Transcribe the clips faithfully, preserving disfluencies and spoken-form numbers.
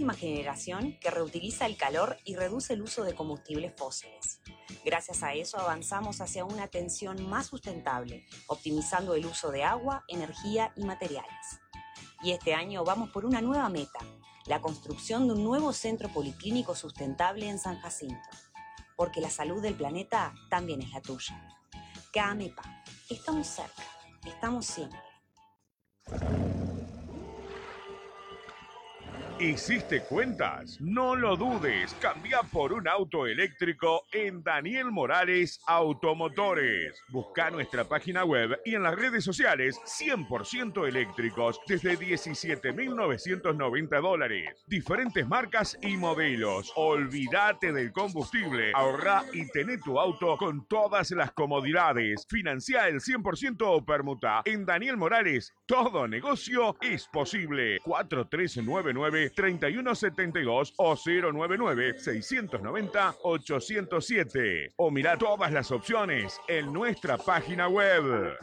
última generación que reutiliza el calor y reduce el uso de combustibles fósiles. Gracias a eso avanzamos hacia una atención más sustentable, optimizando el uso de agua, energía y materiales. Y este año vamos por una nueva meta, la construcción de un nuevo centro policlínico sustentable en San Jacinto. Porque la salud del planeta también es la tuya. CAMEPA, estamos cerca, estamos siempre. ¿Hiciste cuentas? No lo dudes, cambia por un auto eléctrico en Daniel Morales Automotores. Busca nuestra página web y en las redes sociales cien por ciento eléctricos desde diecisiete mil novecientos noventa dólares. Diferentes marcas y modelos. Olvídate del combustible, ahorra y tené tu auto con todas las comodidades. Financia el cien por ciento o permuta. En Daniel Morales, todo negocio es posible. cuatro tres nueve nueve, tres uno siete dos o cero nueve nueve, seis nueve cero, ocho cero siete. O mira todas las opciones en nuestra página web.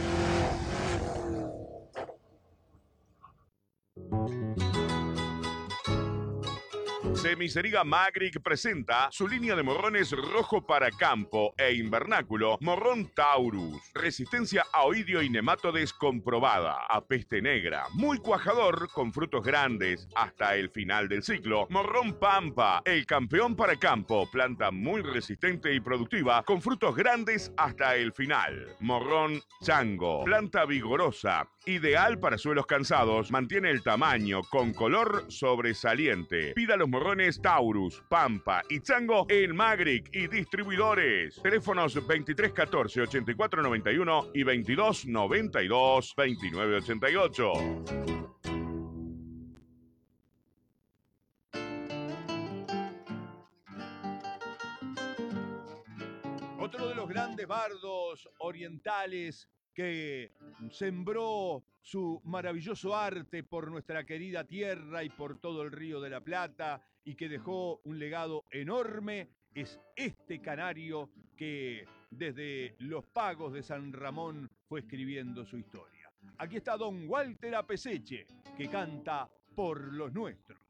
Cemiseriga Magric presenta su línea de morrones rojo para campo e invernáculo, Morrón Taurus. Resistencia a oidio y nematodes comprobada, a peste negra, muy cuajador con frutos grandes hasta el final del ciclo. Morrón Pampa, el campeón para campo, planta muy resistente y productiva con frutos grandes hasta el final. Morrón Chango, planta vigorosa, ideal para suelos cansados, mantiene el tamaño con color sobresaliente. Pida los morrones Taurus, Pampa y Chango en Magric y distribuidores. Teléfonos veintitrés catorce, ochenta y cuatro noventa y uno y veintidós noventa y dos, veintinueve ochenta y ocho. Otro de los grandes bardos orientales que sembró su maravilloso arte por nuestra querida tierra y por todo el Río de la Plata y que dejó un legado enorme, es este canario que desde los pagos de San Ramón fue escribiendo su historia. Aquí está don Walter Apeseche, que canta Por los Nuestros.